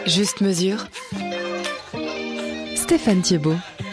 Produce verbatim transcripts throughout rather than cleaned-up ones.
Juste mesure. Stéphane Thiebaud.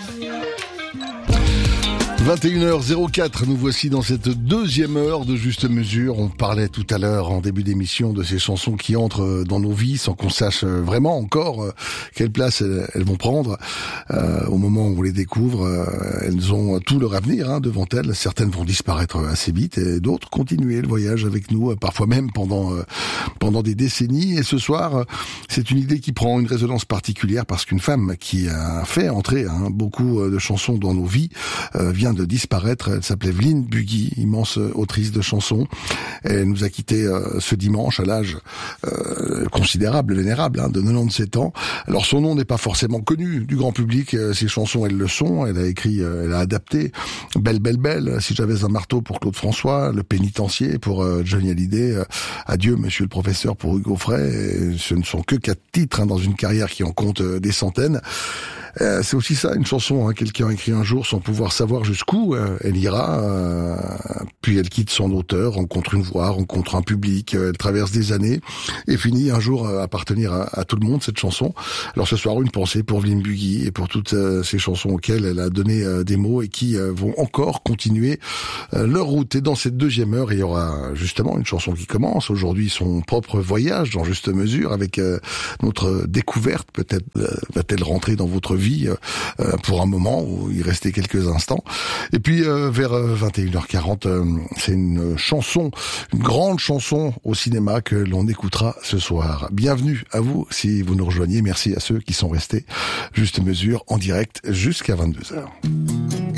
vingt et une heures zéro quatre, nous voici dans cette deuxième heure de Juste Mesure. On parlait tout à l'heure en début d'émission de ces chansons qui entrent dans nos vies sans qu'on sache vraiment encore quelle place elles vont prendre. Euh, au moment où on les découvre, elles ont tout leur avenir hein, devant elles. Certaines vont disparaître assez vite et d'autres continuer le voyage avec nous, parfois même pendant pendant des décennies. Et ce soir, c'est une idée qui prend une résonance particulière parce qu'une femme qui a fait entrer hein, beaucoup de chansons dans nos vies euh, vient de disparaître. Elle s'appelait Evelyne Bugui, immense autrice de chansons. Elle nous a quittés euh, ce dimanche à l'âge euh, considérable, vénérable, hein, de quatre-vingt-dix-sept ans. Alors son nom n'est pas forcément connu du grand public. Ses chansons, elles le sont. Elle a écrit, euh, elle a adapté Belle, belle, belle, Si j'avais un marteau pour Claude François, Le pénitencier pour euh, Johnny Hallyday, euh, Adieu Monsieur le professeur pour Hugo Frey. Et ce ne sont que quatre titres hein, dans une carrière qui en compte euh, des centaines. Euh, c'est aussi ça, une chanson. Hein, quelqu'un écrit un jour sans pouvoir savoir jusqu'où euh, elle ira. Euh, puis elle quitte son auteur, rencontre une voix, rencontre un public. Euh, elle traverse des années et finit un jour à appartenir à, à tout le monde, cette chanson. Alors ce soir, une pensée pour Evelyne Bugui et pour toutes euh, ces chansons auxquelles elle a donné euh, des mots et qui euh, vont encore continuer euh, leur route. Et dans cette deuxième heure, il y aura justement une chanson qui commence. Aujourd'hui, son propre voyage dans Juste Mesure avec euh, notre découverte. Peut-être euh, va-t-elle rentrer dans votre vie Euh, pour un moment où il restait quelques instants. Et puis euh, vers euh, vingt et une heures quarante, euh, c'est une chanson, une grande chanson au cinéma que l'on écoutera ce soir. Bienvenue à vous si vous nous rejoignez. Merci à ceux qui sont restés. Juste Mesure en direct jusqu'à vingt-deux heures.